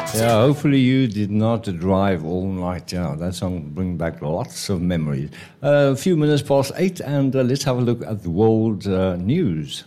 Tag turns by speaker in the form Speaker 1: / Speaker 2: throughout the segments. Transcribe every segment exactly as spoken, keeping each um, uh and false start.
Speaker 1: Yeah, hopefully you did not drive all night. Yeah, that song will bring back lots of memories. Uh, a few minutes past eight, and uh, let's have a look at the world uh, news.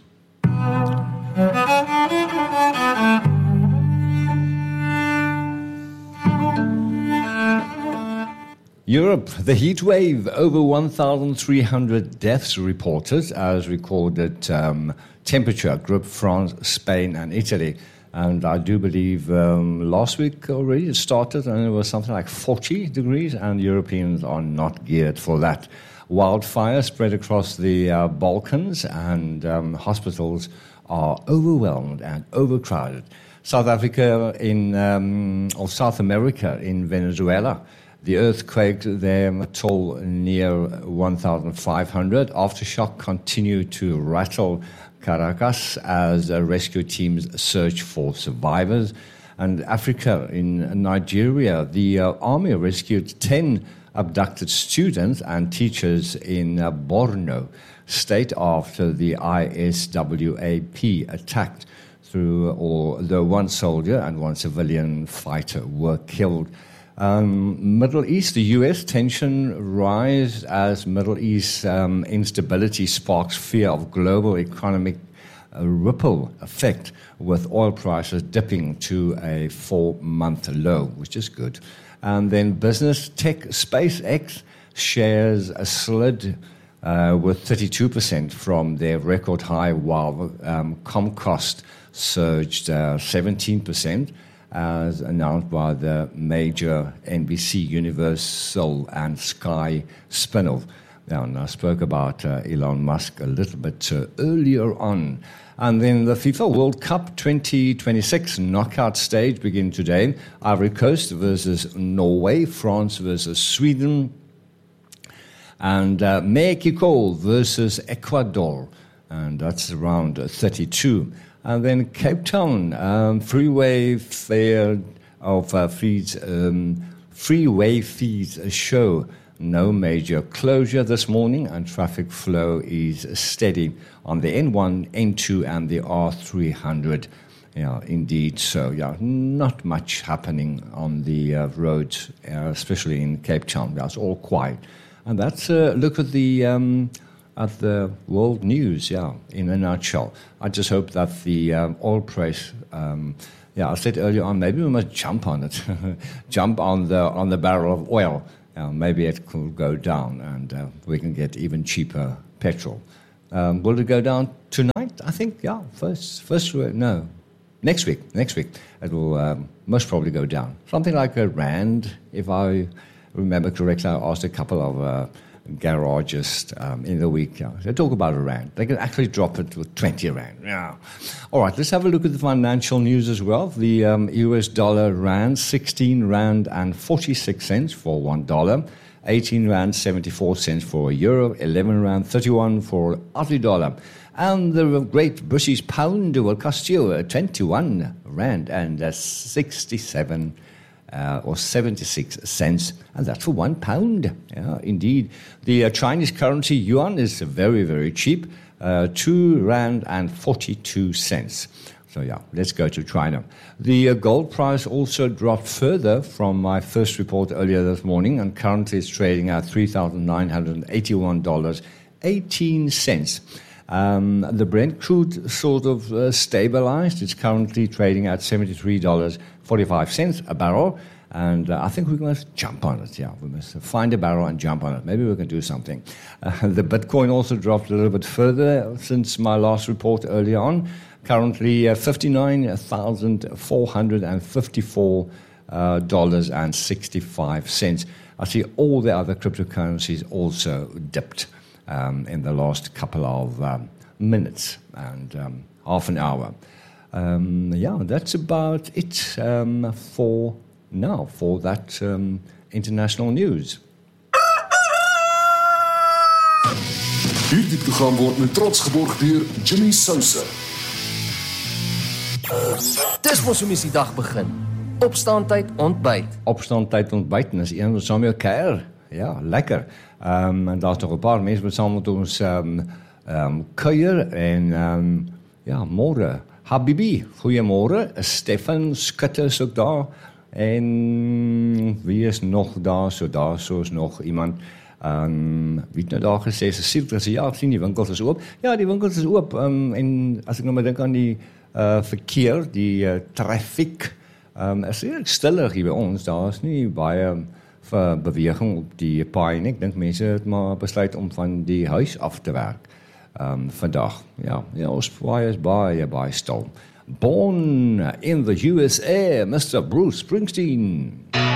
Speaker 1: Europe, the heat wave, over one thousand three hundred deaths reported as recorded um, temperature group France, Spain and Italy. And I do believe um, last week already it started and it was something like forty degrees, and Europeans are not geared for that. Wildfire spread across the uh, Balkans, and um, hospitals are overwhelmed and overcrowded. South Africa in, um, or South America in Venezuela, the earthquake there toll near one thousand five hundred. Aftershock continue to rattle Caracas as uh, rescue teams search for survivors. And Africa, in Nigeria, the uh, army rescued ten abducted students and teachers in uh, Borno state after the I S W A P attacked through, or the one soldier and one civilian fighter were killed. Um, Middle East, the U S tension rise as Middle East um, instability sparks fear of global economic uh, ripple effect, with oil prices dipping to a four-month low, which is good. And then business tech, SpaceX shares a slid uh, with thirty-two percent from their record high, while um, Comcast surged uh, seventeen percent. As announced by the major N B C, Universal and Sky spin-off. Now, and I spoke about uh, Elon Musk a little bit uh, earlier on. And then the FIFA World Cup twenty twenty-six knockout stage begin today. Ivory Coast versus Norway, France versus Sweden, and uh, Mexico versus Ecuador. And that's around thirty-two. And then Cape Town, um, freeway fair of uh, feeds, um, freeway feeds show no major closure this morning, and traffic flow is steady on the N one, N two, and the R three hundred. Yeah, indeed. So, yeah, not much happening on the uh, roads, uh, especially in Cape Town. That's all quiet. And that's a look at the Um, at the world news, yeah, in a nutshell. I just hope that the um, oil price, um, yeah, I said earlier on, maybe we must jump on it, jump on the on the barrel of oil. Uh, maybe it could go down, and uh, we can get even cheaper petrol. Um, will it go down tonight? I think, yeah, first, first, no, next week, next week. It will um, most probably go down. Something like a rand, if I remember correctly. I asked a couple of uh, garages um, in the week. Yeah. They talk about a rand. They can actually drop it to twenty rand. Yeah. All right, let's have a look at the financial news as well. The um, U S dollar rand, sixteen rand and forty-six cents for one dollar, eighteen rand seventy-four cents for a euro, eleven rand thirty-one for Aussie dollar. And the great British pound will cost you twenty-one rand and sixty-seven Uh, or seventy-six cents, and that's for one pound. Yeah, indeed. The uh, Chinese currency yuan is very, very cheap, uh, two rand and forty-two cents. So yeah, let's go to China. The uh, gold price also dropped further from my first report earlier this morning, and currently is trading at three thousand nine hundred eighty-one dollars and eighteen cents. Um, the Brent crude sort of uh, stabilized. It's currently trading at seventy-three dollars and forty-five cents a barrel. And uh, I think we must jump on it. Yeah, we must find a barrel and jump on it. Maybe we can do something. Uh, the Bitcoin also dropped a little bit further since my last report earlier on. Currently uh, fifty-nine thousand four hundred fifty-four dollars and sixty-five cents. I see all the other cryptocurrencies also dipped Um, in the last couple of um, minutes and um, half an hour. Um, yeah, that's about it um, for now, for that um, international news.
Speaker 2: Hierdie program word met trots geborg deur Jimmy Sousa.
Speaker 3: Dis mos hoe mens die dag begin. Opstaantyd, ontbyt.
Speaker 1: Opstaantyd, ontbyt, en is een wat saam met jou kuier. Ja, lekker. Um, en daar's nog een paar mensen met samen met ons um, um, kuier. En um, ja, morgen. Habibi, goeiemorgen. Stefan Skutte is ook daar. En wie is nog daar? So daar so is nog iemand. Um, wie het nou daar gesê, Cecile, het is ja, ek sien die winkels is oop. Ja, die winkels is oop. Um, en as ek nou maar dink aan die uh, verkeer, die uh, trafiek, um, is redelijk stiller hier by ons. Daar is nie baie vir beweging op die paai nie. Ek dink mense het maar besluit om van die huis af te werk um, vandag. Ja, ja, ons paai is baie, baie stil. Born in the U S A, Mister Bruce Springsteen.